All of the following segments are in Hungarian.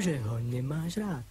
Brzehonni más rád.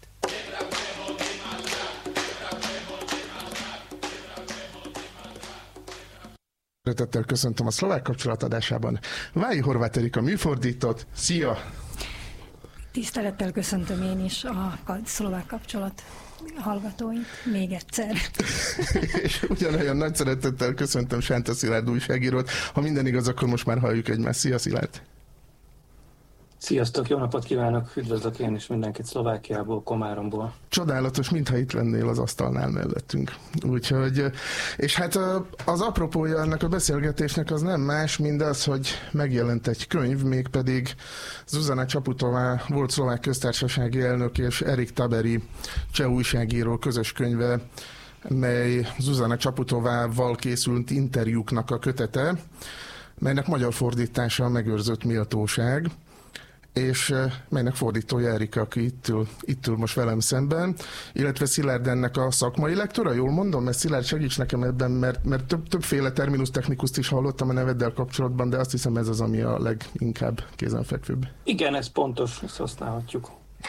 Szeretettel köszöntöm a Szlovák Kapcsolat adásában Vályi Horváth Erika műfordítót. Szia! Tisztelettel köszöntöm én is a Szlovák Kapcsolat hallgatóit még egyszer. És ugyanolyan nagy szeretettel köszöntöm Sánta Szilárd újságírót. Ha minden igaz, akkor most már halljuk egymást. Szia, Szilárd! Sziasztok, jó napot kívánok, üdvözlök én is mindenkit Szlovákiából, Komáromból. Csodálatos, mintha itt lennél az asztalnál mellettünk. Úgyhogy, és hát az apropója ennek a beszélgetésnek az nem más, mint az, hogy megjelent egy könyv, mégpedig Zuzana Čaputová, volt szlovák köztársasági elnök, és Erik Taberi cseh újságíró közös könyve, mely Zuzana Čaputovával készült interjúknak a kötete, melynek magyar fordítása a Megőrzött méltóság, és melynek fordítója Erika, aki itt ül most velem szemben, illetve Szilárd ennek a szakmai lektora, jól mondom? Mert Szilárd, segíts nekem ebben, mert többféle terminus technikust is hallottam a neveddel kapcsolatban, de azt hiszem ez az, ami a leginkább kézenfekvőbb. Igen, ez pontos, ezt használhatjuk.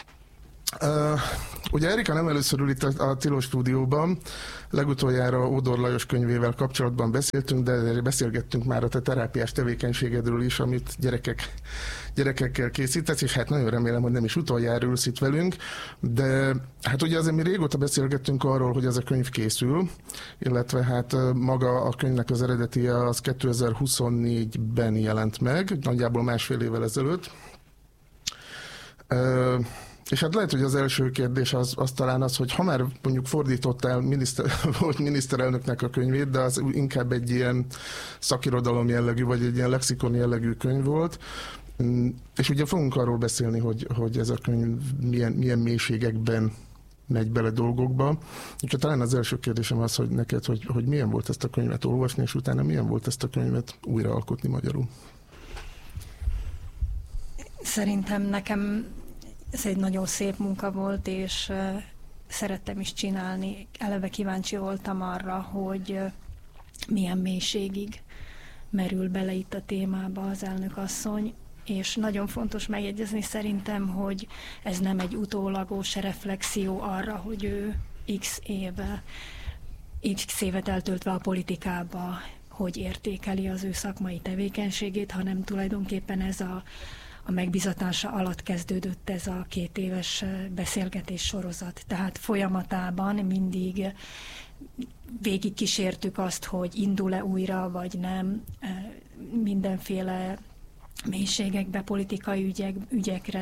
Ugye Erika nem először ül itt a Tilos stúdióban, legutoljára Ódor Lajos könyvével kapcsolatban beszéltünk, de beszélgettünk már a te terápiás tevékenységedről is, amit gyerekekkel készítesz, és hát nagyon remélem, hogy nem is utoljára ülsz itt velünk, de hát ugye azért mi régóta beszélgettünk arról, hogy ez a könyv készül, illetve hát maga a könyvnek az eredeti az 2024-ben jelent meg, nagyjából másfél évvel ezelőtt. És hát lehet, hogy az első kérdés az talán az, hogy ha már mondjuk fordítottál volt miniszterelnöknek a könyvét, de az inkább egy ilyen szakirodalom jellegű, vagy egy ilyen lexikon jellegű könyv volt, és ugye fogunk arról beszélni, hogy ez a könyv milyen mélységekben megy bele dolgokba. Úgyhogy talán az első kérdésem az, hogy neked, hogy milyen volt ezt a könyvet olvasni, és utána milyen volt ezt a könyvet újraalkotni magyarul? Szerintem nekem ez egy nagyon szép munka volt, és szerettem is csinálni. Eleve kíváncsi voltam arra, hogy milyen mélységig merül bele itt a témába az elnökasszony, és nagyon fontos megjegyezni szerintem, hogy ez nem egy utólagos reflexió arra, hogy ő x évet eltöltve a politikába, hogy értékeli az ő szakmai tevékenységét, hanem tulajdonképpen ez a megbizatása alatt kezdődött ez a 2 éves beszélgetés sorozat. Tehát folyamatában mindig végig kísértük azt, hogy indul-e újra, vagy nem, mindenféle mélységekbe, politikai ügyekre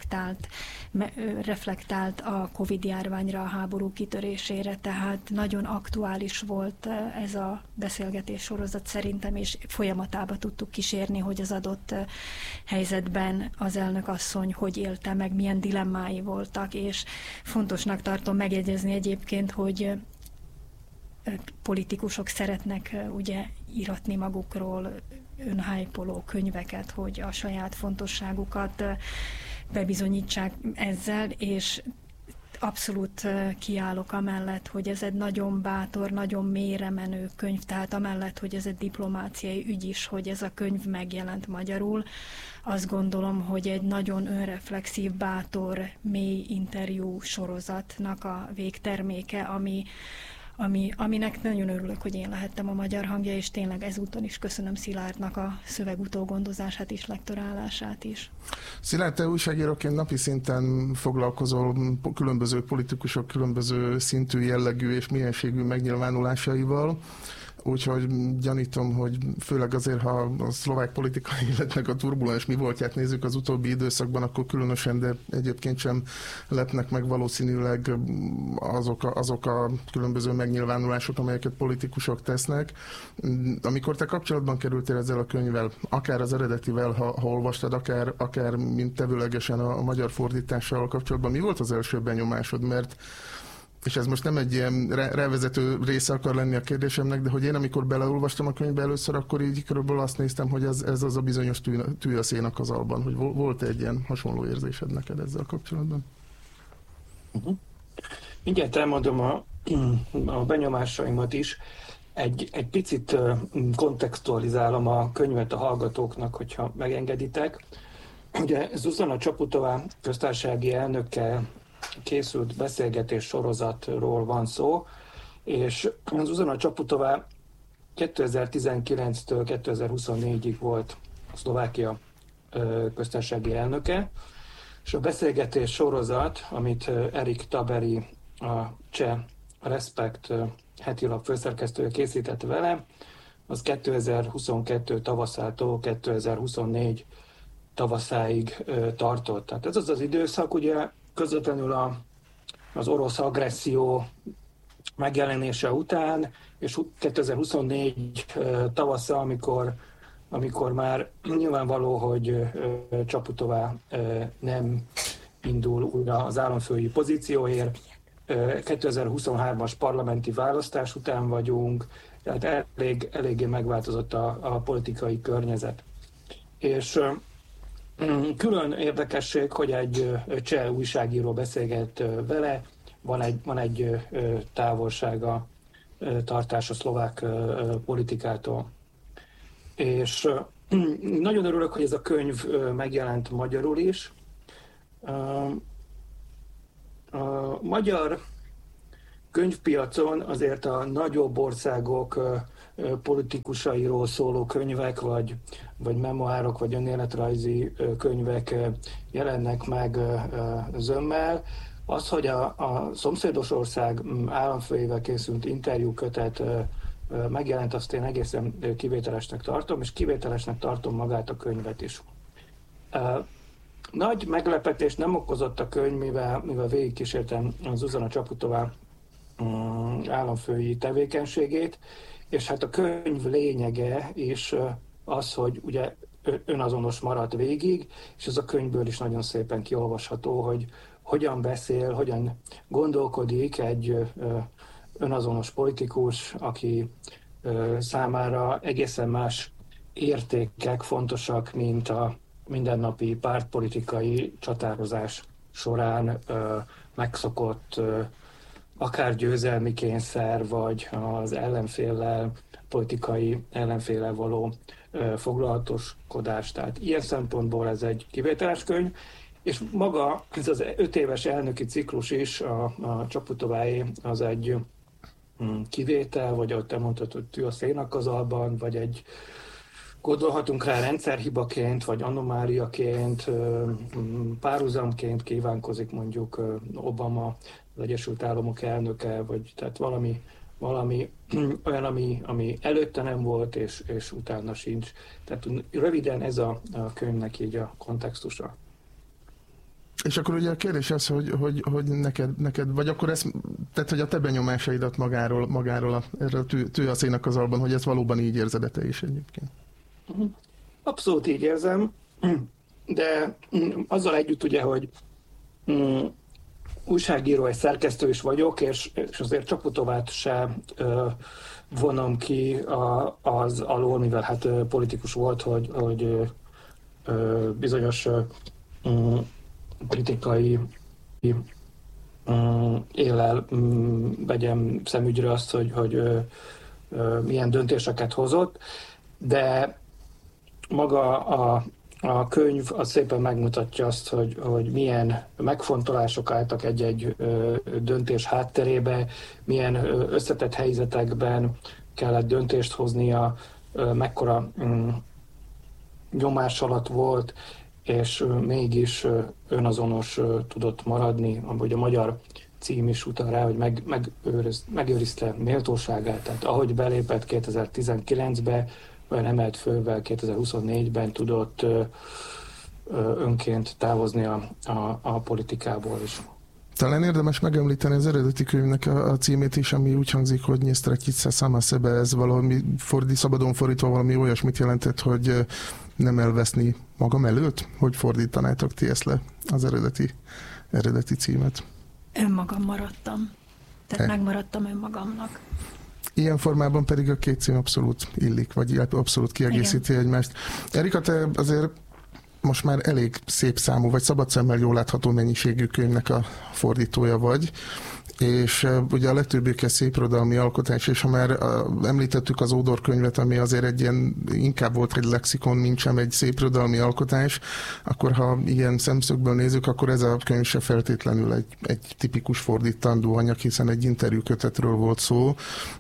reflektált a Covid-járványra, a háború kitörésére, tehát nagyon aktuális volt ez a beszélgetés sorozat szerintem, és folyamatában tudtuk kísérni, hogy az adott helyzetben az elnökasszony hogy élte meg, milyen dilemmái voltak, és fontosnak tartom megjegyezni egyébként, hogy politikusok szeretnek ugye íratni magukról önhájpoló könyveket, hogy a saját fontosságukat bebizonyítsák ezzel, és abszolút kiállok amellett, hogy ez egy nagyon bátor, nagyon mélyre menő könyv, tehát amellett, hogy ez egy diplomáciai ügy is, hogy ez a könyv megjelent magyarul. Azt gondolom, hogy egy nagyon önreflexív, bátor, mély interjú sorozatnak a végterméke, aminek nagyon örülök, hogy én lehettem a magyar hangja, és tényleg ezúton is köszönöm Szilárdnak a szöveg utógondozását és lektorálását is. Szilárd, te újságíróként napi szinten foglalkozol különböző politikusok különböző szintű, jellegű és mienségű megnyilvánulásaival, úgyhogy gyanítom, hogy főleg azért, ha a szlovák politikai életnek a turbulens mi voltját nézzük az utóbbi időszakban, akkor különösen, de egyébként sem lepnek meg valószínűleg azok a különböző megnyilvánulások, amelyeket politikusok tesznek. Amikor te kapcsolatban kerültél ezzel a könyvvel, akár az eredetivel, ha olvastad, akár mint tevőlegesen a magyar fordítással kapcsolatban, mi volt az első benyomásod? Mert és ez most nem egy ilyen rávezető része akar lenni a kérdésemnek, de hogy én amikor beleolvastam a könyvbe először, akkor így körülbelül azt néztem, hogy ez az a bizonyos tű a szénak az alban, hogy volt egy ilyen hasonló érzésed neked ezzel kapcsolatban? Mindjárt elmondom a benyomásaimat is. Egy picit kontextualizálom a könyvet a hallgatóknak, hogyha megengeditek. ugye Zuzana Csaputová köztársasági elnökkel készült beszélgetés sorozatról van szó, és Zuzana Csaputová 2019-től 2024-ig volt a Szlovákia köztársasági elnöke, és a beszélgetés sorozat, amit Erik Taberi, a cseh Respekt hetilap főszerkesztője készített vele, az 2022 tavaszától 2024 tavaszáig tartott. Tehát ez az időszak, ugye közvetlenül az orosz agresszió megjelenése után, és 2024 tavasza, amikor már nyilvánvaló, hogy Csaputová nem indul újra az államfői pozícióért. 2023-as parlamenti választás után vagyunk, tehát eléggé megváltozott a politikai környezet. És külön érdekesség, hogy egy cseh újságíró beszélget vele, van egy távolsága tartás a szlovák politikától. És nagyon örülök, hogy ez a könyv megjelent magyarul is. A magyar könyvpiacon azért a nagyobb országok politikusairól szóló könyvek, vagy memoárok, vagy önéletrajzi könyvek jelennek meg zömmel. Az, hogy a szomszédos ország államfőjével készült interjúkötet megjelent, azt én egészen kivételesnek tartom, és kivételesnek tartom magát a könyvet is. Nagy meglepetést nem okozott a könyv, mivel végigkísértem Zuzana Csaputová államfői tevékenységét, és hát a könyv lényege is az, hogy ugye önazonos maradt végig, és ez a könyvből is nagyon szépen kiolvasható, hogy hogyan beszél, hogyan gondolkodik egy önazonos politikus, aki számára egészen más értékek fontosak, mint a mindennapi pártpolitikai csatározás során megszokott akár győzelmi kényszer, vagy az politikai ellenféllel való foglalatoskodás. Tehát ilyen szempontból ez egy kivételes könyv, és maga ez az 5 éves elnöki ciklus is, a Csaputováé, az egy kivétel, vagy ahogy te mondtad, hogy tű a szénakazalban, vagy egy gondolhatunk rá rendszerhibaként, vagy anomáliaként, párhuzamként kívánkozik mondjuk Obama, az Egyesült Államok elnöke, vagy tehát valami olyan, ami előtte nem volt, és utána sincs. Tehát röviden ez a könyvnek így a kontextusa. És akkor ugye a kérdés az, hogy neked, vagy akkor ez, tehát hogy a te benyomásaidat magáról erről tű a szénakazalban, hogy ez valóban így érzed te is egyébként? Abszolút így érzem, de azzal együtt ugye, hogy újságíró és szerkesztő is vagyok, és azért Csaputovát se vonom ki az alól, mivel hát politikus volt, hogy bizonyos politikai éllel vegyem szemügyre azt, hogy milyen döntéseket hozott, de maga a könyv az szépen megmutatja azt, hogy milyen megfontolások álltak egy döntés hátterébe, milyen összetett helyzetekben kellett döntést hoznia, mekkora nyomás alatt volt, és mégis önazonos tudott maradni, ahogy a magyar cím is utal rá, hogy megőrizte méltóságát. Tehát ahogy belépett 2019-be, olyan emelt fölvel 2024-ben tudott önként távozni a politikából is. Talán érdemes megemlíteni az eredeti könyvnek a címét is, ami úgy hangzik, hogy Nyesztrekice sama sebe, ez valami szabadon fordítva valami olyasmit jelentett, hogy nem elveszni magam előtt? Hogy fordítanátok ti ezt le, az eredeti címet? Önmagam maradtam. Tehát megmaradtam önmagamnak. Ilyen formában pedig a két cím abszolút illik, vagy abszolút kiegészíti egymást. Erika, te azért most már elég szép számú, vagy szabad szemmel jól látható mennyiségű könyvnek a fordítója vagy. és ugye a legtöbbjük szépirodalmi alkotás, és ha már említettük az Ódor könyvet, ami azért egy ilyen, inkább volt egy lexikon, mint sem egy szépirodalmi alkotás, akkor ha ilyen szemszögből nézzük, akkor ez a könyv se feltétlenül egy tipikus fordítandó anyag, hiszen egy interjúkötetről volt szó.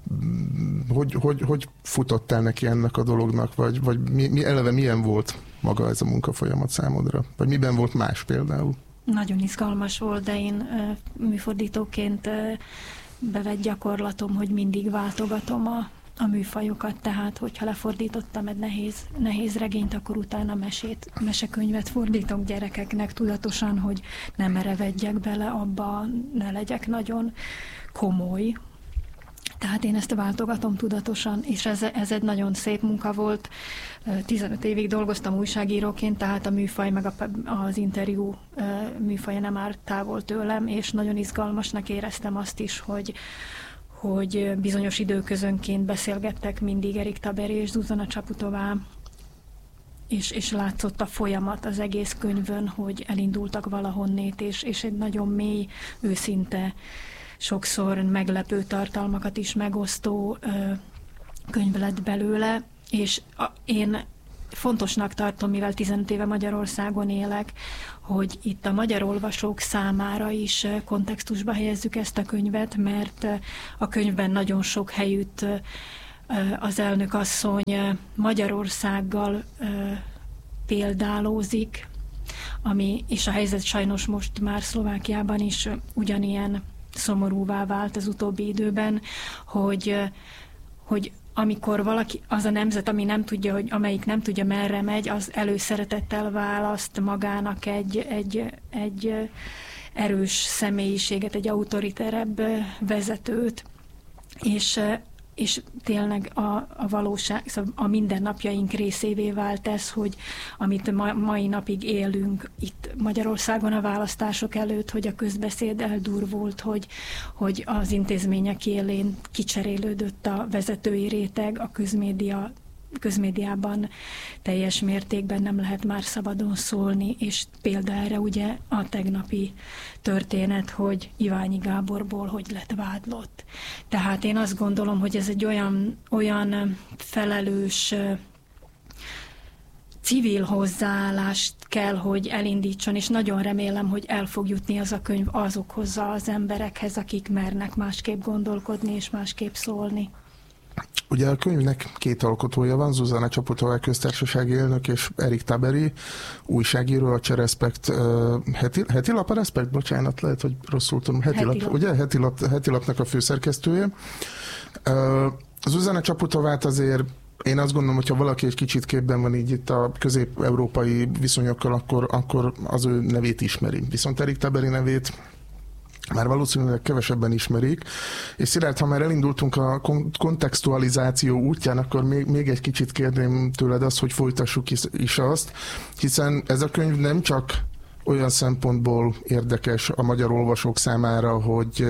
Hogy futottál neki ennek a dolognak, vagy eleve milyen volt maga ez a munkafolyamat számodra? Vagy miben volt más például? Nagyon izgalmas volt, de én műfordítóként bevett gyakorlatom, hogy mindig váltogatom a műfajokat, tehát hogyha lefordítottam egy nehéz regényt, akkor utána mesekönyvet fordítok gyerekeknek tudatosan, hogy nem merevedjek bele abba, ne legyek nagyon komoly. Tehát én ezt váltogatom tudatosan, és ez egy nagyon szép munka volt. 15 évig dolgoztam újságíróként, tehát a műfaj meg az interjú műfaja nem árt távol tőlem, és nagyon izgalmasnak éreztem azt is, hogy bizonyos időközönként beszélgettek mindig Erik Taberi és Zuzana Csaputová, és látszott a folyamat az egész könyvön, hogy elindultak valahonnét, és egy nagyon mély, őszinte, sokszor meglepő tartalmakat is megosztó könyv lett belőle, és én fontosnak tartom, mivel 15 éve Magyarországon élek, hogy itt a magyar olvasók számára is kontextusba helyezzük ezt a könyvet, mert a könyvben nagyon sok helyütt az elnök asszony Magyarországgal példálózik, és a helyzet sajnos most már Szlovákiában is ugyanilyen szomorúvá vált az utóbbi időben, hogy amikor valaki, az a nemzet, amelyik nem tudja merre megy, az előszeretettel választ magának egy erős személyiséget, egy autoriterebb vezetőt, és tényleg a valóság, szóval a mindennapjaink részévé vált ez, hogy amit mai napig élünk itt Magyarországon a választások előtt, hogy a közbeszéd eldurvult, hogy az intézmények élén kicserélődött a vezetői réteg, a közmédiában teljes mértékben nem lehet már szabadon szólni, és példa erre ugye a tegnapi történet, hogy Iványi Gáborból hogy lett vádlott. Tehát én azt gondolom, hogy ez egy olyan felelős civil hozzáállást kell, hogy elindítson, és nagyon remélem, hogy el fog jutni az a könyv azokhoz az emberekhez, akik mernek másképp gondolkodni és másképp szólni. Ugye a könyvnek két alkotója van, Zuzana Csaputová köztársasági elnök és Erik Taberi, újságíró, a Csereszpekt heti lap, a Respekt, bocsánat, lehet, hogy rosszul tudom, heti lap. Ugye? Heti lapnak a főszerkesztője. Zuzana Csaputovát azért én azt gondolom, hogyha valaki egy kicsit képben van így itt a közép-európai viszonyokkal, akkor az ő nevét ismeri. Viszont Erik Taberi nevét már valószínűleg kevesebben ismerik, és Szilárd, ha már elindultunk a kontextualizáció útján, akkor még egy kicsit kérném tőled azt, hogy folytassuk is azt, hiszen ez a könyv nem csak olyan szempontból érdekes a magyar olvasók számára, hogy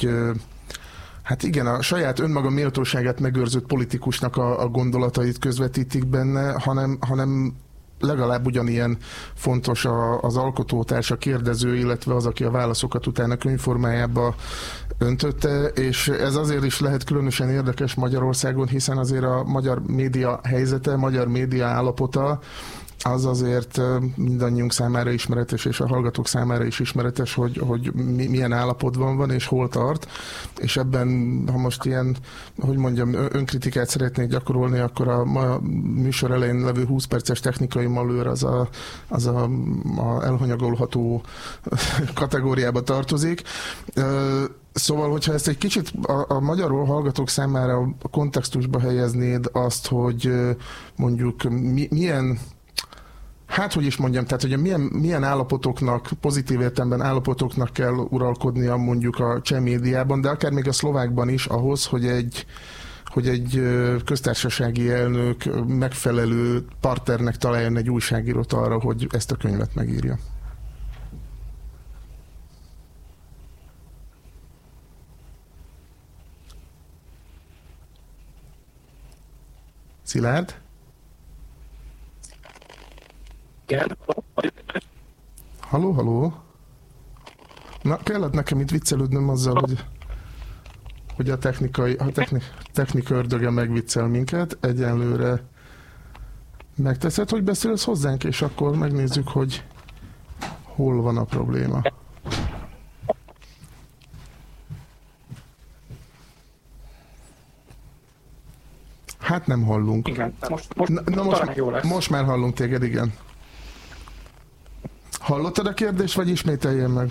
hát igen, a saját önmaga méltóságát megőrzött politikusnak a gondolatait közvetítik benne, hanem legalább ugyanilyen fontos az alkotótárs, a kérdező, illetve az, aki a válaszokat utána könyvformájába öntötte, és ez azért is lehet különösen érdekes Magyarországon, hiszen azért a magyar média helyzete, magyar média állapota az azért mindannyiunk számára ismeretes, és a hallgatók számára is ismeretes, hogy milyen állapotban van, és hol tart. És ebben, ha most ilyen, hogy mondjam, önkritikát szeretnék gyakorolni, akkor a ma műsor elején levő 20 perces technikai malőr az a elhanyagolható kategóriába tartozik. Szóval, hogyha ezt egy kicsit a magyar hallgatók számára a kontextusba helyeznéd azt, hogy mondjuk milyen, hát hogy is mondjam, tehát hogy milyen állapotoknak, pozitív értelemben állapotoknak kell uralkodnia mondjuk a cseh médiában, de akár még a szlovákban is ahhoz, hogy egy köztársasági elnök megfelelő partnernek találjon egy újságírót arra, hogy ezt a könyvet megírja. Szilárd? Igen. Halló? Na, kellett nekem itt viccelődnöm azzal, hogy hogy a technika ördöge megviccel minket. Egyenlőre megteszed, hogy beszélsz hozzánk, és akkor megnézzük, hogy hol van a probléma. Hát nem hallunk. Igen, most már hallunk téged, igen. Hallottad a kérdést, vagy ismételjen meg?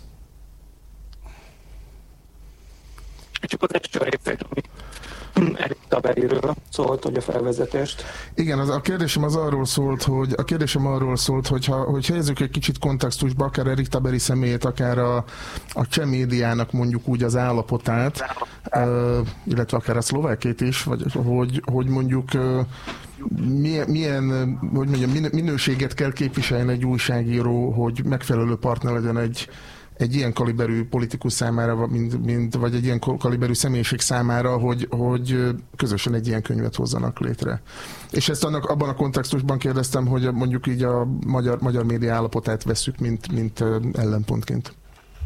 Csak az első részét, ami Erik Taberiről szólt, hogy a felvezetést. Igen, a kérdésem arról szólt, hogy helyezzük egy kicsit kontextusba, akár Erik Taberi személyét, akár a cseh médiának mondjuk úgy az állapotát, illetve akár a szlovákét is, vagy hogy mondjuk milyen hogy mondjam, minőséget kell képviselni egy újságíró, hogy megfelelő partner legyen egy ilyen kaliberű politikus számára, vagy egy ilyen kaliberű személyiség számára, hogy közösen egy ilyen könyvet hozzanak létre. És ezt abban a kontextusban kérdeztem, hogy mondjuk így a magyar média állapotát vesszük, mint ellenpontként.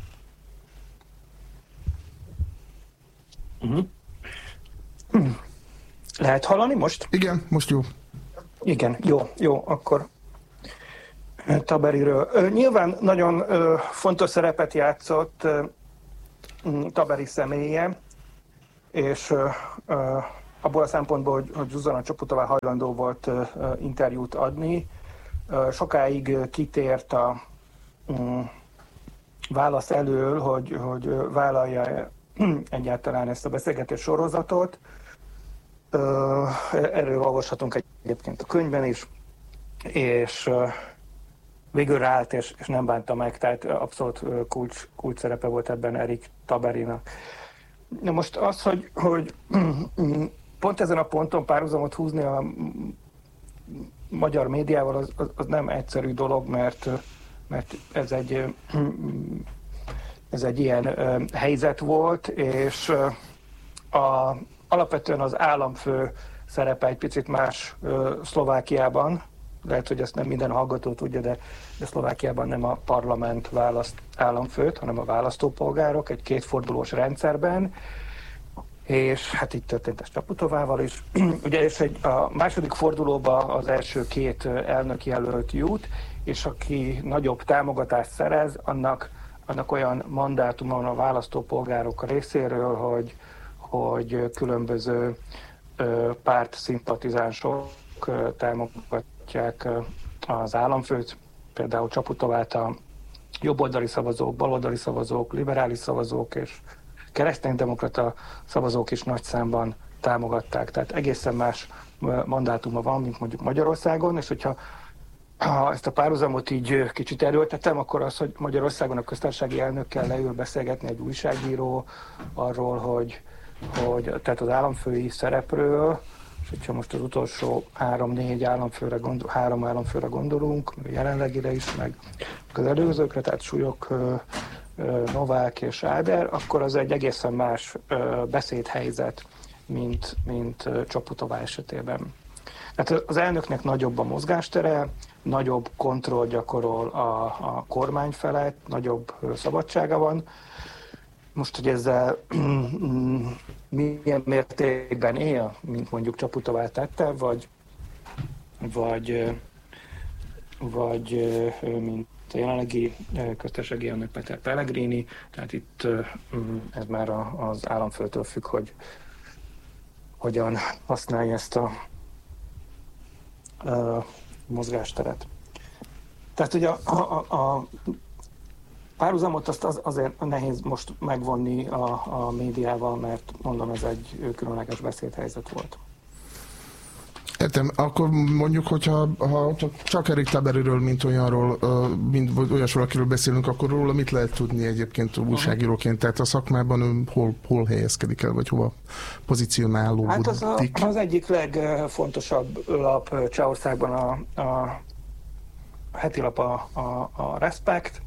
Lehet hallani most? Igen, most jó. Igen, jó, akkor Taberiről. Nyilván nagyon fontos szerepet játszott Taberi személye, és abból a szempontból, hogy Zuzana Csaputová hajlandó volt interjút adni. Sokáig kitért a válasz elől, hogy vállalja egyáltalán ezt a beszélgetés sorozatot. Erről olvashatunk egyébként a könyvben is, és végül ráállt, és nem bánta meg, tehát abszolút kulcs szerepe volt ebben Erik Taberinak. Na most az, hogy pont ezen a ponton párhuzamot húzni a magyar médiával, az nem egyszerű dolog, mert ez egy ilyen helyzet volt, és alapvetően az államfő szerepe egy picit más Szlovákiában. Lehet, hogy ezt nem minden hallgató tudja, de Szlovákiában nem a parlament választ államfőt, hanem a választópolgárok egy kétfordulós rendszerben, és hát így történt ez Csaputovával is. Ugye, és a második fordulóba az első két elnökjelölt jut, és aki nagyobb támogatást szerez, annak olyan mandátuma van a választópolgárok részéről, hogy különböző párt szimpatizánsok támogatják az államfőt, például Csaputovát a jobboldali szavazók, baloldali szavazók, liberális szavazók és kereszténydemokrata szavazók is nagy számban támogatták. Tehát egészen más mandátuma van, mint mondjuk Magyarországon, és hogyha ezt a párhuzamot így kicsit erőltetem, akkor az, hogy Magyarországon a köztársasági elnökkel leül beszélgetni egy újságíró arról, tehát az államfői szerepről, és hogyha most az utolsó három államfőre gondolunk, jelenlegire is, meg az előzőkre, tehát Súlyog, Novák és Áder, akkor az egy egészen más beszédhelyzet, mint Csaputová esetében. Tehát az elnöknek nagyobb a mozgástere, nagyobb kontroll gyakorol a kormány felett, nagyobb szabadsága van. Most, hogy ezzel milyen mértékben él, mint mondjuk Csaputová tette, vagy mint a jelenlegi köztársasági elnök Peter Pellegrini, tehát itt ez már az államfőtől függ, hogy hogyan használja ezt a mozgásteret. Tehát ugye a párhuzamot azt azért nehéz most megvonni a médiával, mert mondom, ez egy különleges beszédhelyzet volt. Értem, akkor mondjuk, hogyha csak Erik Taberiről, mint olyanról, mint olyasról, akiről beszélünk, akkor róla mit lehet tudni egyébként újságíróként? Tehát a szakmában ön hol helyezkedik el, vagy hova pozícionálódik? Hát az egyik legfontosabb lap Csehországban a heti lap a Respekt.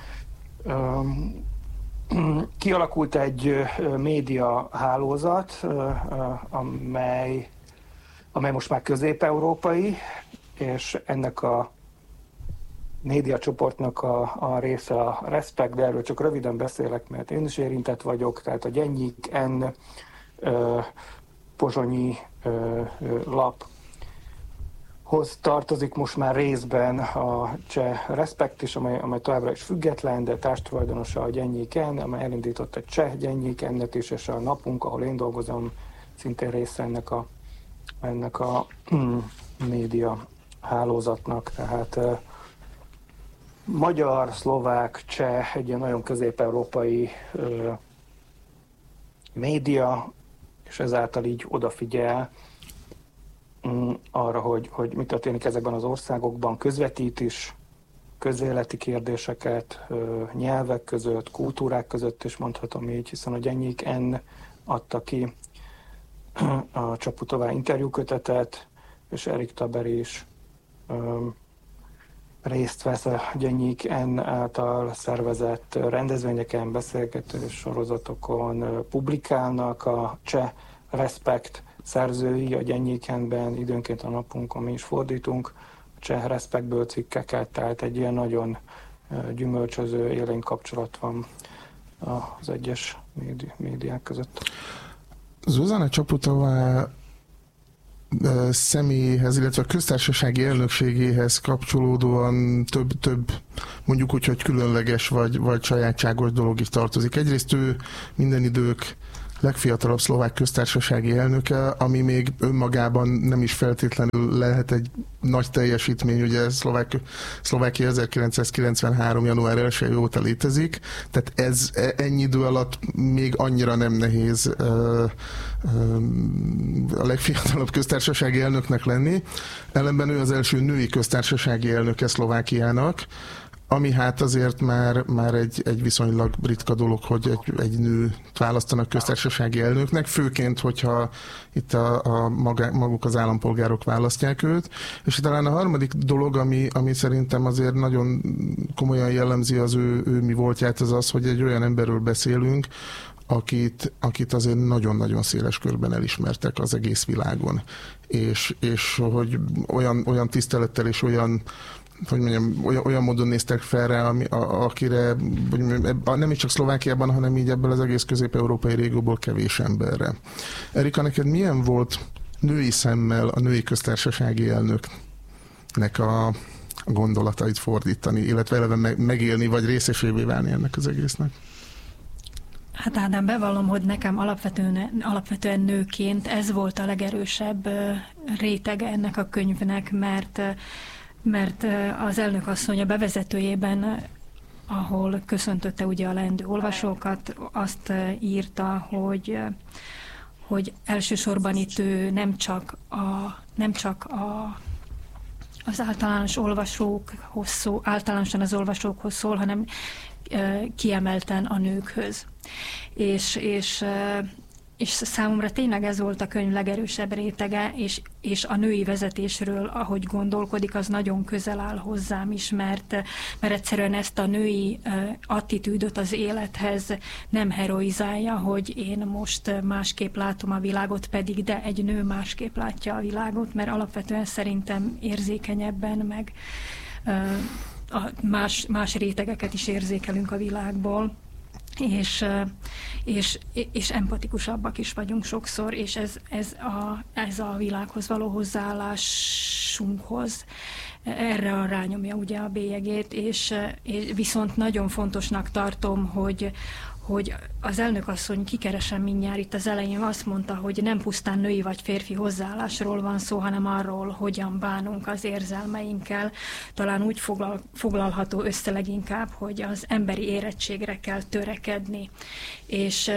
Kialakult egy média hálózat, amely most már közép-európai, és ennek a médiacsoportnak a része a Respekt, de erről csak röviden beszélek, mert én is érintett vagyok, tehát a Gyennyik N pozsonyi laphoz tartozik most már részben a cseh Respekt is, amely továbbra is független, de társtulajdonosa a Gyennyik N, amely elindított a cseh Gyennyik N-et is, és a Napunk, ahol én dolgozom, szintén része ennek a média hálózatnak, tehát magyar, szlovák, cseh, egy ilyen nagyon közép-európai média, és ezáltal így odafigyel arra, hogy mi történik ezekben az országokban, közvetít is közéleti kérdéseket, nyelvek között, kultúrák között is mondhatom így, hiszen a Gyennyik N adta ki a Csaputová interjúkötetet, és Erik Taber is részt vesz a Gyennyik N által szervezett rendezvényeken, beszélgetős sorozatokon, publikálnak a cseh Respekt szerzői a Gyennyik N-ben, időnként a Napunkon mi is fordítunk a cseh Respektből cikkeket, tehát egy ilyen nagyon gyümölcsöző, élénk kapcsolat van az egyes médiák között. Zuzana Csaputová személyéhez, illetve a köztársasági elnökségéhez kapcsolódóan több mondjuk úgy, hogy különleges vagy sajátságos dolog is tartozik. Egyrészt ő minden idők legfiatalabb szlovák köztársasági elnöke, ami még önmagában nem is feltétlenül lehet egy nagy teljesítmény, ugye Szlovákia 1993. január 1 óta létezik, tehát ez ennyi idő alatt még annyira nem nehéz a legfiatalabb köztársasági elnöknek lenni. Ellenben ő az első női köztársasági elnöke Szlovákiának, ami hát azért már egy viszonylag ritka dolog, hogy egy nőt választanak köztársasági elnöknek, főként, hogyha itt maguk az állampolgárok választják őt. És talán a harmadik dolog, ami szerintem azért nagyon komolyan jellemzi az ő mi voltját, az az, hogy egy olyan emberről beszélünk, akit azért nagyon-nagyon széles körben elismertek az egész világon. És hogy olyan tisztelettel és olyan, hogy mondjam, olyan módon néztek fel rá, akire nem is csak Szlovákiában, hanem így ebből az egész közép-európai régióból kevés emberre. Erika, neked milyen volt női szemmel a női köztársasági elnöknek a gondolatait fordítani, illetve eleve megélni, vagy részesévé válni ennek az egésznek? Hát Ádám, bevallom, hogy nekem alapvetően nőként ez volt a legerősebb rétege ennek a könyvnek, mert az elnök asszony a bevezetőjében, ahol köszöntötte ugye a leendő olvasókat, azt írta, hogy elsősorban itt ő nem csak az általánosan az olvasókhoz szól, hanem kiemelten a nőkhöz. És számomra tényleg ez volt a könyv legerősebb rétege, és a női vezetésről, ahogy gondolkodik, az nagyon közel áll hozzám is, mert egyszerűen ezt a női attitűdöt az élethez nem heroizálja, hogy én most másképp látom a világot, pedig de egy nő másképp látja a világot, mert alapvetően szerintem érzékenyebben, meg más rétegeket is érzékelünk a világból. És empatikusabbak is vagyunk sokszor, és ez a világhoz való hozzáállásunkhoz erre rányomja ugye a bélyegét, és viszont nagyon fontosnak tartom, hogy az elnökasszony, kikeresem mindjárt itt az elején, azt mondta, hogy nem pusztán női vagy férfi hozzáállásról van szó, hanem arról, hogyan bánunk az érzelmeinkkel. Talán úgy foglalható össze leginkább, hogy az emberi érettségre kell törekedni. És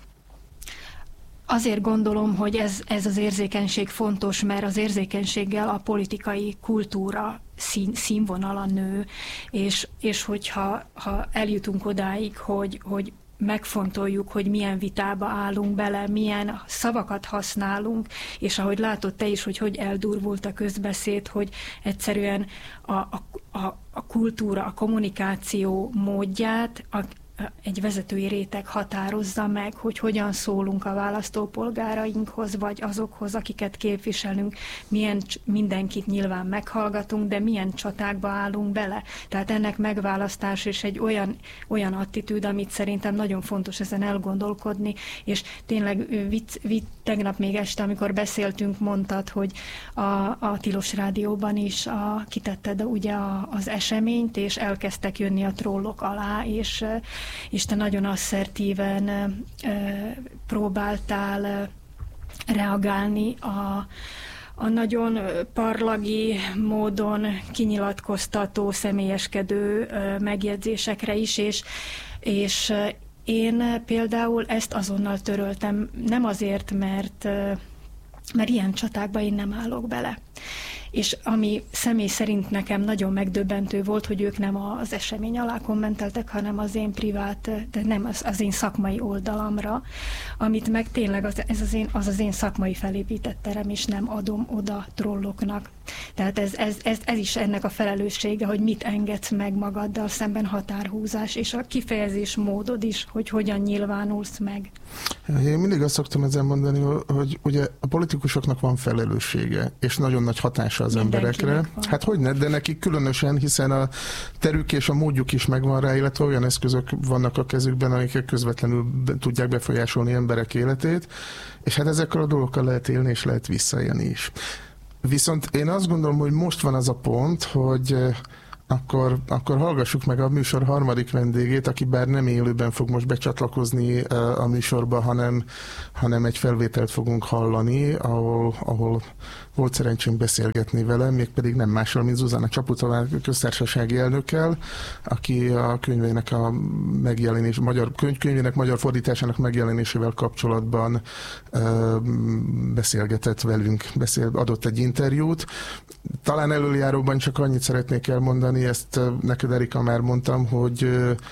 azért gondolom, hogy ez az érzékenység fontos, mert az érzékenységgel a politikai kultúra színvonala nő, és hogyha eljutunk odáig, hogy megfontoljuk, hogy milyen vitába állunk bele, milyen szavakat használunk, és ahogy látod te is, hogy eldurvult a közbeszéd, hogy egyszerűen a kultúra, a kommunikáció módját egy vezetői réteg határozza meg, hogy hogyan szólunk a választópolgárainkhoz, vagy azokhoz, akiket képviselünk, mindenkit nyilván meghallgatunk, de milyen csatákba állunk bele. Tehát ennek megválasztás és egy olyan attitűd, amit szerintem nagyon fontos ezen elgondolkodni, és tényleg tegnap még este, amikor beszéltünk, mondtad, hogy a Tilos Rádióban is kitetted ugye az eseményt, és elkezdtek jönni a trollok alá, és te nagyon asszertíven próbáltál reagálni a nagyon parlagi módon kinyilatkoztató, személyeskedő megjegyzésekre is, és én például ezt azonnal töröltem, nem azért, mert ilyen csatákba én nem állok bele. És ami személy szerint nekem nagyon megdöbbentő volt, hogy ők nem az esemény alá kommenteltek, hanem az én privát, de nem az én szakmai oldalamra, amit meg tényleg az én szakmai felépített terem, és nem adom oda trolloknak. Tehát ez is ennek a felelőssége, hogy mit engedsz meg magaddal szemben, határhúzás, és a kifejezés módod is, hogy hogyan nyilvánulsz meg. Én mindig azt szoktam ezen mondani, hogy ugye a politikusoknak van felelőssége, és nagyon nagy hatása az emberekre. Hát hogyne, de nekik különösen, hiszen a terük és a módjuk is megvan rá, illetve olyan eszközök vannak a kezükben, amiket közvetlenül tudják befolyásolni emberek életét, és hát ezekkel a dolgokkal lehet élni, és lehet visszaélni is. Viszont én azt gondolom, hogy most van az a pont, hogy akkor hallgassuk meg a műsor harmadik vendégét, aki bár nem élőben fog most becsatlakozni a műsorba, hanem egy felvételt fogunk hallani, ahol volt szerencsénk beszélgetni vele, mégpedig nem mással, mint Zuzana Csaputová köztársasági elnökkel, aki a könyvének a megjelenés, könyvének magyar fordításának megjelenésével kapcsolatban beszélgetett velünk, adott egy interjút. Talán előjáróban csak annyit szeretnék elmondani, ezt neked, Erika, már mondtam, hogy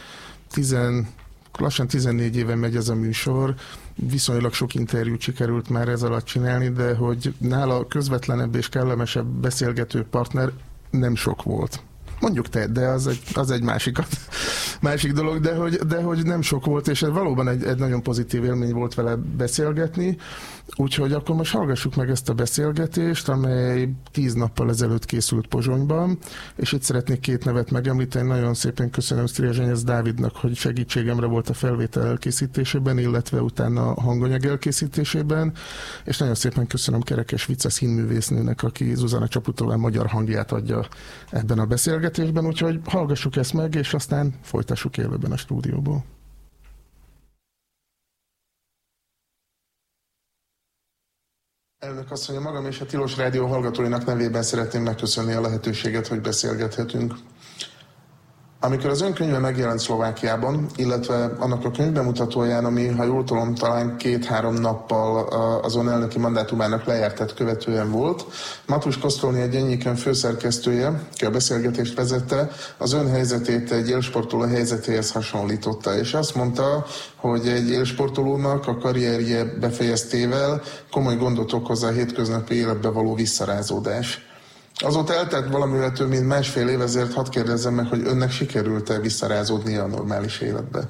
lassan 14 éve megy ez a műsor, viszonylag sok interjút sikerült már ez alatt csinálni, de hogy nála közvetlenebb és kellemesebb beszélgető partner nem sok volt. Mondjuk te, de az egy másik dolog, de hogy nem sok volt, és ez valóban egy nagyon pozitív élmény volt vele beszélgetni, úgyhogy akkor most hallgassuk meg ezt a beszélgetést, amely 10 nappal ezelőtt készült Pozsonyban, és itt szeretnék 2 nevet megemlíteni. Nagyon szépen köszönöm Striezsenyez Dávidnak, hogy segítségemre volt a felvétel elkészítésében, illetve utána a hanganyag elkészítésében, és nagyon szépen köszönöm Kerekes Vica színművésznőnek, aki Zuzana Csaputová magyar hangját adja ebben a beszélgetésben, úgyhogy hallgassuk ezt meg, és aztán folytassuk élőben a stúdióból. Elnök asszony, magam és a Tilos Rádió hallgatóinak nevében szeretném megköszönni a lehetőséget, hogy beszélgethetünk. Amikor az ön könyve megjelent Szlovákiában, illetve annak a könyvbemutatóján, ami, ha jól tudom, talán 2-3 nappal az ön elnöki mandátumának lejártát követően volt, Matus Kosztolny egy Enyikön főszerkesztője, aki a beszélgetést vezette, az ön helyzetét egy élsportoló helyzetéhez hasonlította, és azt mondta, hogy egy élsportolónak a karrierje befejeztével komoly gondot okoz a hétköznapi életbe való visszarázódás. Azóta eltelt valamivel több mint 1,5 év, ezért hadd kérdezzem meg, hogy önnek sikerült-e visszarázódnia a normális életbe?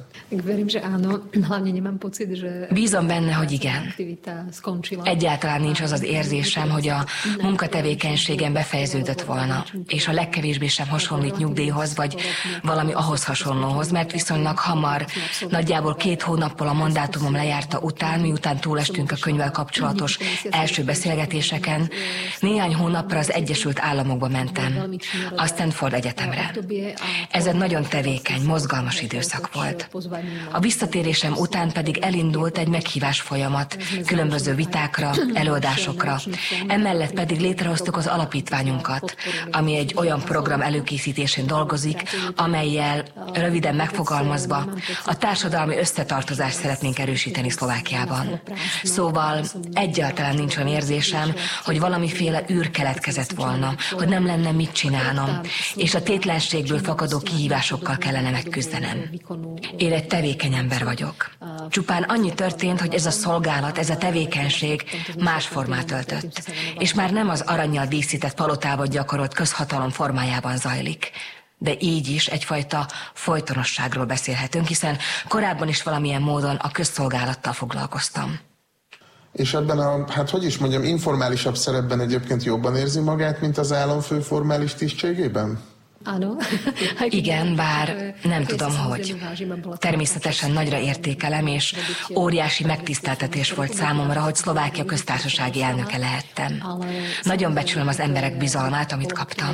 Bízom benne, hogy igen. Egyáltalán nincs az az érzésem, hogy a munkatevékenységem befejeződött volna, és a legkevésbé sem hasonlít nyugdíjhoz, vagy valami ahhoz hasonlóhoz, mert viszonylag hamar, nagyjából 2 hónappal a mandátumom lejárta után, miután túlestünk a könyvvel kapcsolatos első beszélgetéseken, néhány hónappal az Egyesült Államokba mentem, a Stanford Egyetemre. Ez egy nagyon tevékeny, mozgalmas időszak volt. A visszatérésem után pedig elindult egy meghívás folyamat, különböző vitákra, előadásokra. Emellett pedig létrehoztuk az alapítványunkat, ami egy olyan program előkészítésén dolgozik, amellyel, röviden megfogalmazva, a társadalmi összetartozást szeretnénk erősíteni Szlovákiában. Szóval egyáltalán nincs olyan érzésem, hogy valamiféle űr keletkezett volna, hogy nem lenne mit csinálnom, és a tétlenségből fakadó kihívásokkal kellene megküzdenem. Én egy tevékeny ember vagyok. Csupán annyi történt, hogy ez a szolgálat, ez a tevékenység más formát öltött, és már nem az arannyal díszített palotában gyakorolt közhatalom formájában zajlik. De így is egyfajta folytonosságról beszélhetünk, hiszen korábban is valamilyen módon a közszolgálattal foglalkoztam. És ebben informálisabb szerepben egyébként jobban érzi magát, mint az államfő formális tisztségében? Igen, bár nem tudom, hogy. Természetesen nagyra értékelem, és óriási megtiszteltetés volt számomra, hogy Szlovákia köztársasági elnöke lehettem. Nagyon becsülöm az emberek bizalmát, amit kaptam.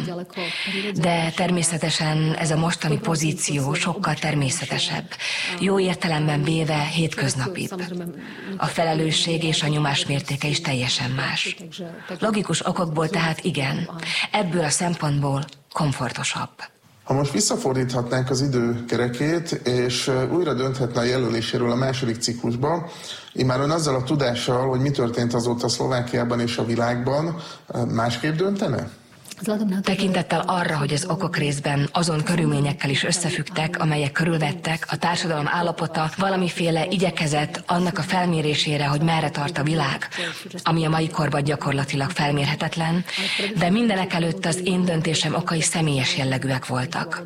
De természetesen ez a mostani pozíció sokkal természetesebb. Jó értelemben véve hétköznapibb. A felelősség és a nyomás mértéke is teljesen más. Logikus okokból tehát igen, ebből a szempontból komfortosabb. Ha most visszafordíthatnánk az időkerekét, és újra dönthetne a jelöléséről a második ciklusba, immáron azzal a tudással, hogy mi történt azóta Szlovákiában és a világban, másképp döntene? Tekintettel arra, hogy az okok részben azon körülményekkel is összefüggtek, amelyek körülvettek, a társadalom állapota valamiféle igyekezett annak a felmérésére, hogy merre tart a világ, ami a mai korban gyakorlatilag felmérhetetlen, de mindenekelőtt az én döntésem okai személyes jellegűek voltak.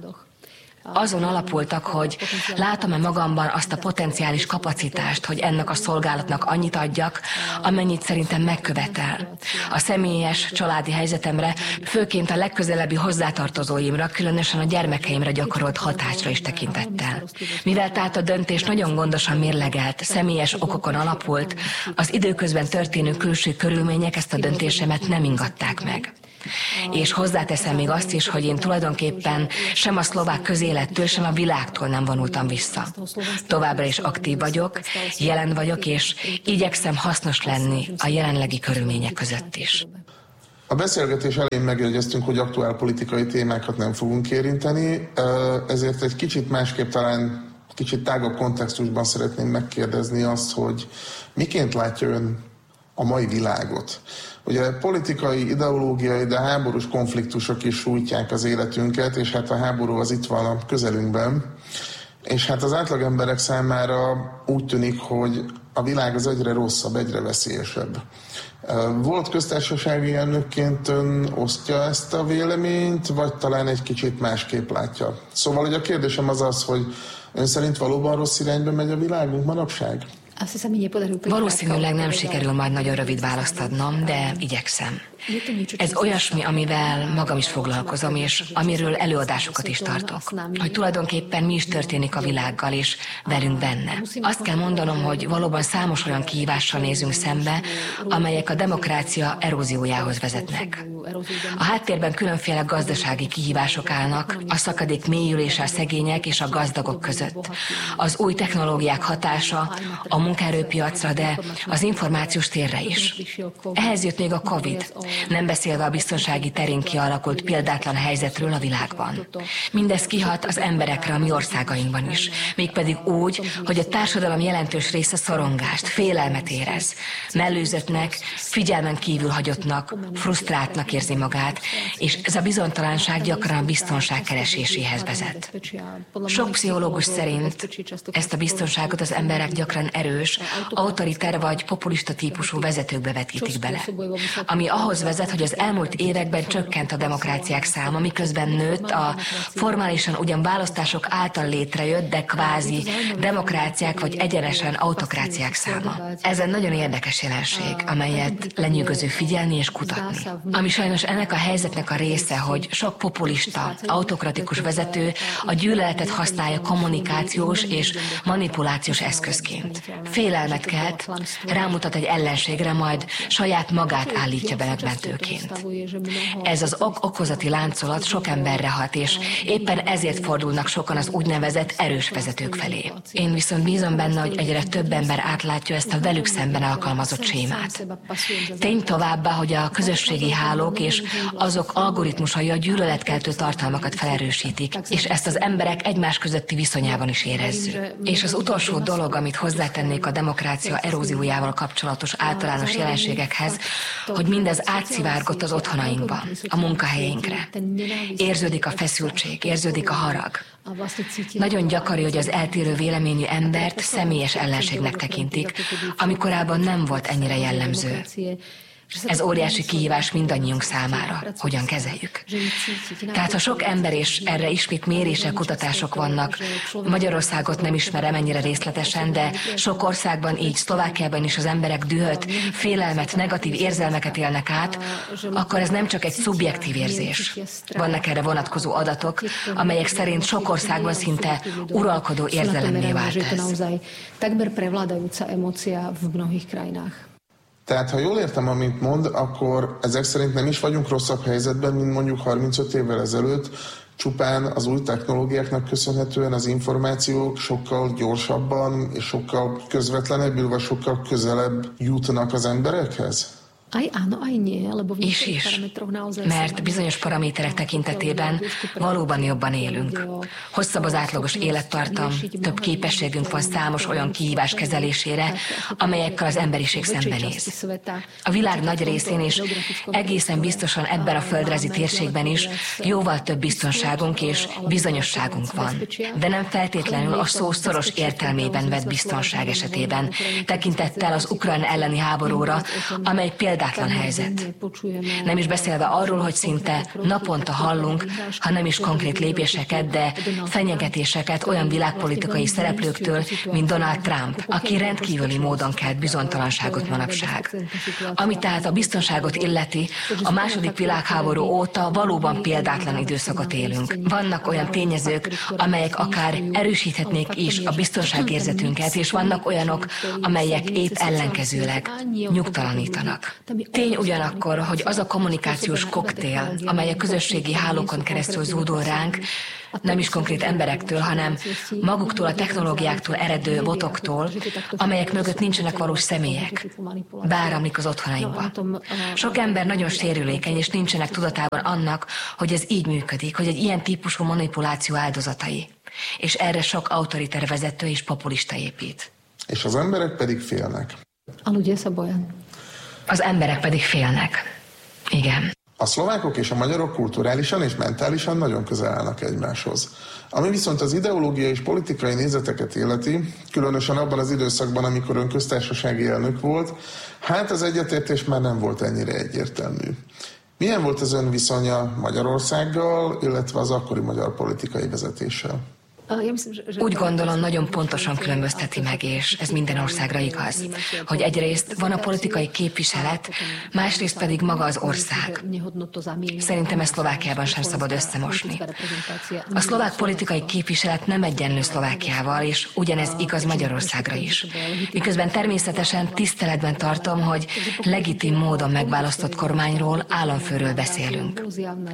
Azon alapultak, hogy látom-e magamban azt a potenciális kapacitást, hogy ennek a szolgálatnak annyit adjak, amennyit szerintem megkövetel. A személyes, családi helyzetemre, főként a legközelebbi hozzátartozóimra, különösen a gyermekeimre gyakorolt hatásra is tekintettel. Mivel tehát a döntés nagyon gondosan mérlegelt, személyes okokon alapult, az időközben történő külső körülmények ezt a döntésemet nem ingatták meg. És hozzáteszem még azt is, hogy én tulajdonképpen sem a szlovák közélettől, sem a világtól nem vonultam vissza. Továbbra is aktív vagyok, jelen vagyok, és igyekszem hasznos lenni a jelenlegi körülmények között is. A beszélgetés elején megjegyeztünk, hogy aktuál politikai témákat nem fogunk érinteni, ezért egy kicsit másképp, talán kicsit tágabb kontextusban szeretném megkérdezni azt, hogy miként látja ön a mai világot? Ugye politikai, ideológiai, de háborús konfliktusok is sújtják az életünket, és hát a háború az itt van a közelünkben. És hát az átlagemberek számára úgy tűnik, hogy a világ az egyre rosszabb, egyre veszélyesebb. Volt köztársasági elnökként ön osztja ezt a véleményt, vagy talán egy kicsit másképp látja? Szóval hogy a kérdésem az az, hogy ön szerint valóban rossz irányba megy a világunk manapság? Valószínűleg nem sikerül majd nagyon rövid választ adnom, de igyekszem. Ez olyasmi, amivel magam is foglalkozom, és amiről előadásokat is tartok. Hogy tulajdonképpen mi is történik a világgal, és velünk benne. Azt kell mondanom, hogy valóban számos olyan kihívással nézünk szembe, amelyek a demokrácia eróziójához vezetnek. A háttérben különféle gazdasági kihívások állnak, a szakadék mélyülése a szegények és a gazdagok között. Az új technológiák hatása a munkaerőpiacra, de az információs térre is. Ehhez jött még a Covid, nem beszélve a biztonsági terén kialakult példátlan helyzetről a világban. Mindez kihat az emberekre a mi országainkban is, mégpedig úgy, hogy a társadalom jelentős része szorongást, félelmet érez. Mellőzöttnek, figyelmen kívül hagyottnak, frusztráltnak érzi magát, és ez a bizonytalanság gyakran a biztonság kereséséhez vezet. Sok pszichológus szerint ezt a biztonságot az emberek gyakran erős, autoriter vagy populista típusú vezetőkbe vetítik bele, ami ahhoz vezet, hogy az elmúlt években csökkent a demokráciák száma, miközben nőtt a formálisan ugyan választások által létrejött, de kvázi demokráciák vagy egyenesen autokráciák száma. Ez egy nagyon érdekes jelenség, amelyet lenyűgöző figyelni és kutatni. Ami sajnos ennek a helyzetnek a része, hogy sok populista, autokratikus vezető a gyűlöletet használja kommunikációs és manipulációs eszközként. Félelmet kelt, rámutat egy ellenségre, majd saját magát állítja be megmentőként. Ez az okozati láncolat sok emberre hat, és éppen ezért fordulnak sokan az úgynevezett erős vezetők felé. Én viszont bízom benne, hogy egyre több ember átlátja ezt a velük szemben alkalmazott sémát. Tény továbbá, hogy a közösségi hálók és azok algoritmusai a gyűlöletkeltő tartalmakat felerősítik, és ezt az emberek egymás közötti viszonyában is érezzük. És az utolsó dolog, amit hozzátennék a demokrácia eróziójával kapcsolatos általános jelenségekhez, hogy mindez átszivárgott az otthonainkba, a munkahelyeinkre. Érződik a feszültség, érződik a harag. Nagyon gyakori, hogy az eltérő véleményű embert személyes ellenségnek tekintik, ami korábban nem volt ennyire jellemző. Ez óriási kihívás mindannyiunk számára, hogyan kezeljük. Tehát ha sok ember, és erre ismét mérések, kutatások vannak, Magyarországot nem ismerem ennyire részletesen, de sok országban, így Szlovákiában is az emberek dühöt, félelmet, negatív érzelmeket élnek át, akkor ez nem csak egy szubjektív érzés. Vannak erre vonatkozó adatok, amelyek szerint sok országban szinte uralkodó érzelemmé vált ez. Tehát, ha jól értem, amit mond, akkor ezek szerint nem is vagyunk rosszabb helyzetben, mint mondjuk 35 évvel ezelőtt, csupán az új technológiáknak köszönhetően az információk sokkal gyorsabban és sokkal közvetlenebbül, vagy sokkal közelebb jutnak az emberekhez? Is, mert bizonyos paraméterek tekintetében valóban jobban élünk. Hosszabb az átlagos élettartam, több képességünk van számos olyan kihívás kezelésére, amelyekkel az emberiség szembenéz. A világ nagy részén és egészen biztosan ebben a földrajzi térségben is jóval több biztonságunk és bizonyosságunk van, de nem feltétlenül a szó szoros értelmében vett biztonság esetében, tekintettel az ukrán elleni háborúra, amely példátlan helyzet. Nem is beszélve arról, hogy szinte naponta hallunk, ha nem is konkrét lépéseket, de fenyegetéseket olyan világpolitikai szereplőktől, mint Donald Trump, aki rendkívüli módon kelt bizonytalanságot manapság. Ami tehát a biztonságot illeti, a második világháború óta valóban példátlan időszakot élünk. Vannak olyan tényezők, amelyek akár erősíthetnék is a biztonságérzetünket, és vannak olyanok, amelyek épp ellenkezőleg nyugtalanítanak. Tény ugyanakkor, hogy az a kommunikációs koktél, amely a közösségi hálókon keresztül zúdul ránk, nem is konkrét emberektől, hanem maguktól, a technológiáktól eredő botoktól, amelyek mögött nincsenek valós személyek, beáramlik az otthonainkba. Sok ember nagyon sérülékeny, és nincsenek tudatában annak, hogy ez így működik, hogy egy ilyen típusú manipuláció áldozatai. És erre sok autoriter vezető és populista épít. És az emberek pedig félnek. Az emberek pedig félnek. Igen. A szlovákok és a magyarok kulturálisan és mentálisan nagyon közel állnak egymáshoz. Ami viszont az ideológiai és politikai nézeteket illeti, különösen abban az időszakban, amikor ön köztársasági elnök volt, hát az egyetértés már nem volt ennyire egyértelmű. Milyen volt az ön viszonya Magyarországgal, illetve az akkori magyar politikai vezetéssel? Úgy gondolom, nagyon pontosan különbözteti meg, és ez minden országra igaz, hogy egyrészt van a politikai képviselet, másrészt pedig maga az ország. Szerintem ezt Szlovákiában sem szabad összemosni. A szlovák politikai képviselet nem egyenlő Szlovákiával, és ugyanez igaz Magyarországra is. Miközben természetesen tiszteletben tartom, hogy legitim módon megválasztott kormányról, államfőről beszélünk.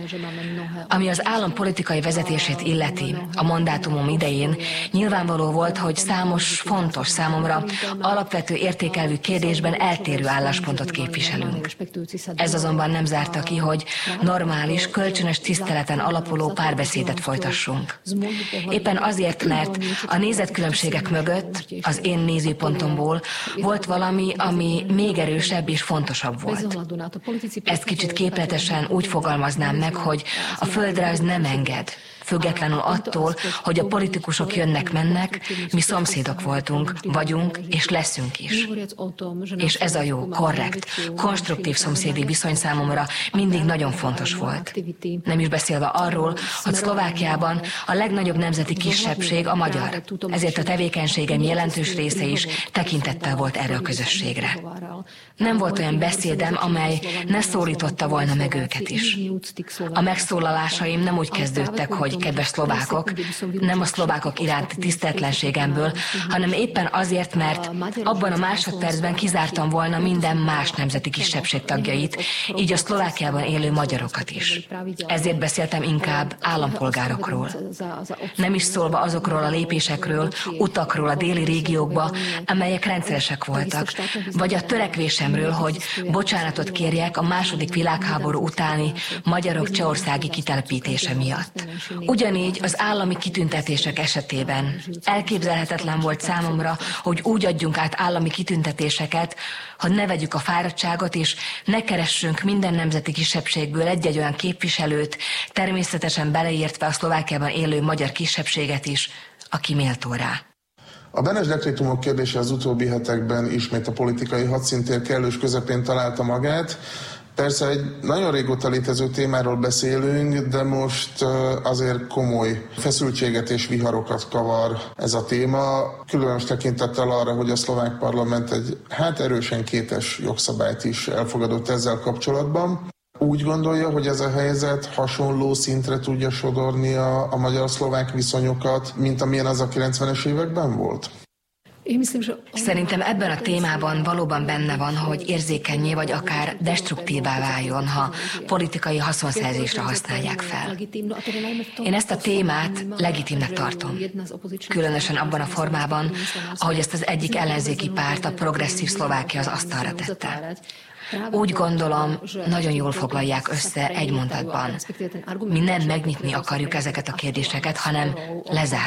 Ami az állam politikai vezetését illeti, a mandátumom idején nyilvánvaló volt, hogy számos fontos, számomra alapvető értékelvű kérdésben eltérő álláspontot képviselünk. Ez azonban nem zárta ki, hogy normális, kölcsönös tiszteleten alapuló párbeszédet folytassunk. Éppen azért, mert a nézetkülönbségek mögött, az én nézőpontomból volt valami, ami még erősebb és fontosabb volt. Ezt kicsit képletesen úgy fogalmaznám meg, hogy a földrajz nem enged, függetlenül attól, hogy a politikusok jönnek-mennek, mi szomszédok voltunk, vagyunk és leszünk is. És ez a jó, korrekt, konstruktív szomszédi viszony számomra mindig nagyon fontos volt. Nem is beszélve arról, hogy Szlovákiában a legnagyobb nemzeti kisebbség a magyar, ezért a tevékenységem jelentős része is tekintettel volt erre a közösségre. Nem volt olyan beszédem, amely ne szólította volna meg őket is. A megszólalásaim nem úgy kezdődtek, hogy kedves szlovákok, nem a szlovákok iránti tiszteletlenségemből, hanem éppen azért, mert abban a másodpercben kizártam volna minden más nemzeti kisebbség tagjait, így a Szlovákiában élő magyarokat is. Ezért beszéltem inkább állampolgárokról. Nem is szólva azokról a lépésekről, utakról a déli régiókba, amelyek rendszeresek voltak, vagy a törekvésemről, hogy bocsánatot kérjek a második világháború utáni magyarok csehországi kitelepítése miatt. Ugyanígy az állami kitüntetések esetében elképzelhetetlen volt számomra, hogy úgy adjunk át állami kitüntetéseket, hogy ne vegyük a fáradtságot, és ne keressünk minden nemzeti kisebbségből egy-egy olyan képviselőt, természetesen beleértve a Szlovákiában élő magyar kisebbséget is, aki méltó rá. A Benes dekrétumok kérdése az utóbbi hetekben ismét a politikai hadszintér kellős közepén találta magát. Persze egy nagyon régóta létező témáról beszélünk, de most azért komoly feszültséget és viharokat kavar ez a téma, különös tekintettel arra, hogy a szlovák parlament egy erősen kétes jogszabályt is elfogadott ezzel kapcsolatban. Úgy gondolja, hogy ez a helyzet hasonló szintre tudja sodorni a magyar-szlovák viszonyokat, mint amilyen az a 90-es években volt? Szerintem ebben a témában valóban benne van, hogy érzékenyé vagy akár destruktívá váljon, ha politikai haszonszerzésre használják fel. Én ezt a témát legitimnek tartom. Különösen abban a formában, ahogy ezt az egyik ellenzéki párt, a Progresszív Szlovákia az asztalra tette. Úgy gondolom, nagyon jól foglalják össze egy mondatban. Mi nem megnyitni akarjuk ezeket a kérdéseket, hanem lezárni.